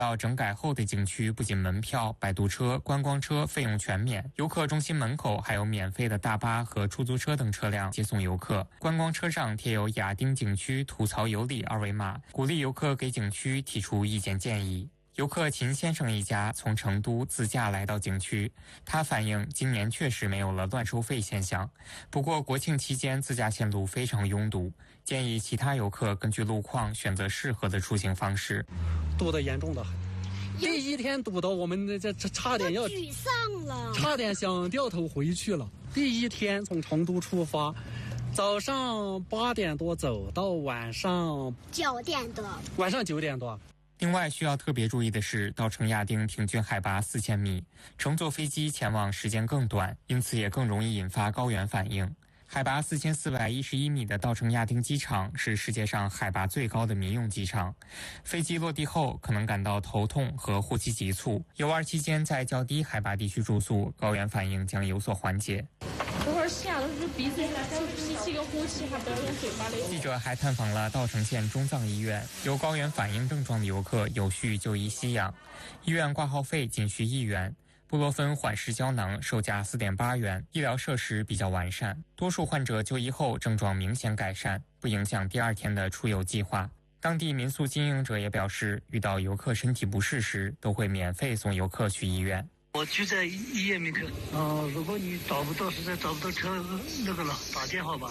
到整改后的景区，不仅门票、摆渡车、观光车费用全免，游客中心门口还有免费的大巴和出租车等车辆接送游客。观光车上贴有亚丁景区吐槽有礼二维码，鼓励游客给景区提出意见建议。游客秦先生一家从成都自驾来到景区，他反映今年确实没有了乱收费现象，不过国庆期间自驾线路非常拥堵，建议其他游客根据路况选择适合的出行方式。 堵得严重的很，第一天堵到我们这差点要沮丧了， 差点想掉头回去了。第一天从成都出发，早上8点多走到晚上 9点多， 晚上9点多。 另外需要特别注意的是，稻城亚丁平均海拔4000米，乘坐飞机前往时间更短，因此也更容易引发高原反应。海拔4411米的稻城亚丁机场是世界上海拔最高的民用机场，飞机落地后可能感到头痛和呼吸急促，游玩期间在较低海拔地区住宿，高原反应将有所缓解。 这会儿吓得是鼻子吸气跟呼气还不要用嘴巴里。 记者还探访了稻城县中藏医院，有高原反应症状的游客有序就医吸氧，医院挂号费仅需1元。布洛芬缓释胶囊售价4.8元，医疗设施比较完善，多数患者就医后症状明显改善，不影响第2天的出游计划。当地民宿经营者也表示，遇到游客身体不适时，都会免费送游客去医院。 我就在医院门口。如果你实在找不到车了，打电话吧。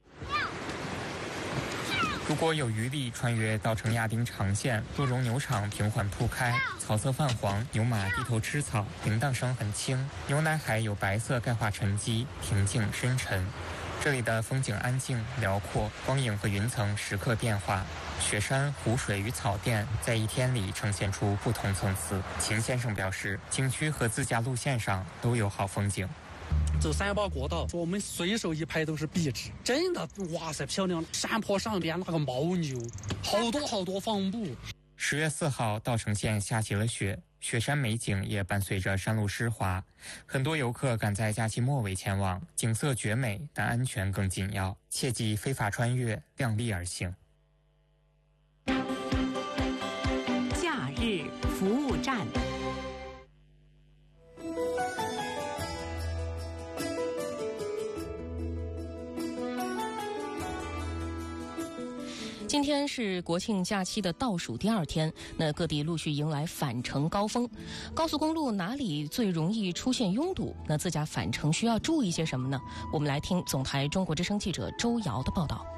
如果有余力穿越稻城亚丁长线，多绒牛场平缓铺开，草色泛黄，牛马低头吃草，铃铛声很轻，牛奶海有白色钙化沉积，平静深沉。这里的风景安静辽阔，光影和云层时刻变化，雪山、湖水与草甸在一天里呈现出不同层次。秦先生表示，景区和自驾路线上都有好风景。 走3八国道，说我们随手一拍都是壁纸，真的哇塞漂亮！山坡上边那个牦牛，好多放牧。 10月4号，稻城县下起了雪，雪山美景也伴随着山路湿滑，很多游客赶在假期末尾前往，景色绝美，但安全更紧要，切忌非法穿越，量力而行。 假日服务站。 今天是国庆假期的倒数第2天，那各地陆续迎来返程高峰。高速公路哪里最容易出现拥堵？那自驾返程需要注意些什么呢？我们来听总台中国之声记者周瑶的报道。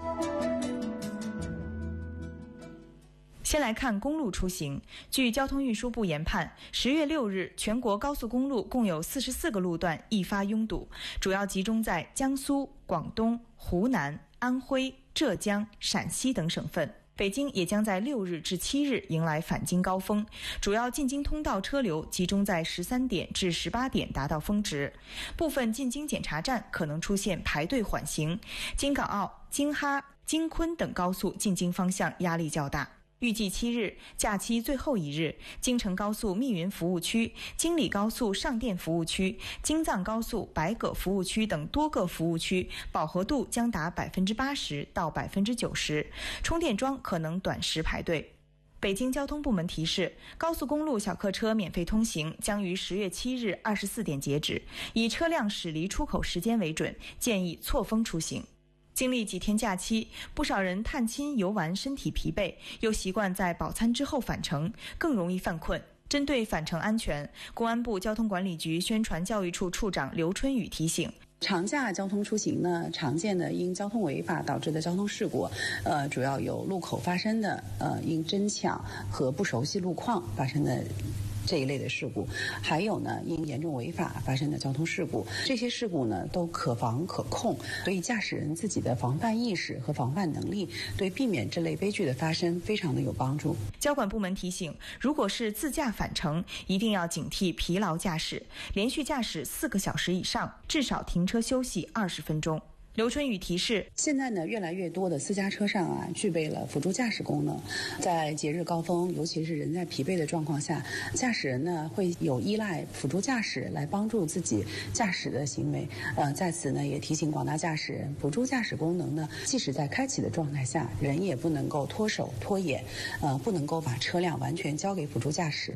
先来看公路出行。据交通运输部研判，10月6日，全国高速公路共有44个路段易发拥堵，主要集中在江苏、广东、湖南、安徽、浙江、陕西等省份。北京也将在6日至7日迎来返京高峰，主要进京通道车流集中在13点至18点达到峰值，部分进京检查站可能出现排队缓行，京港澳、京哈、京昆等高速进京方向压力较大。预计7日，假期最后一日，京承高速密云服务区、京礼高速上甸服务区、京藏高速白葛服务区等多个服务区饱和度将达80%到90%，充电桩可能短时排队。北京交通部门提示，高速公路小客车免费通行将于10月7日24点截止，以车辆驶离出口时间为准，建议错峰出行。经历几天假期，不少人探亲游玩身体疲惫，又习惯在饱餐之后返程，更容易犯困。针对返程安全，公安部交通管理局宣传教育处处长刘春雨提醒， 长假交通出行呢，常见的因交通违法导致的交通事故，主要有路口发生的因争抢和不熟悉路况发生的这一类的事故，还有呢因严重违法发生的交通事故。这些事故呢都可防可控，所以驾驶人自己的防范意识和防范能力对避免这类悲剧的发生非常的有帮助。 交管部门提醒，如果是自驾返程，一定要警惕疲劳驾驶，连续驾驶4个小时以上，至少停车休息20分钟。 刘春雨提示， 现在呢，越来越多的私家车上具备了辅助驾驶功能，在节日高峰，尤其是人在疲惫的状况下，驾驶人呢会有依赖辅助驾驶来帮助自己驾驶的行为。在此呢也提醒广大驾驶人，辅助驾驶功能呢，即使在开启的状态下，人也不能够脱手脱眼，不能够把车辆完全交给辅助驾驶。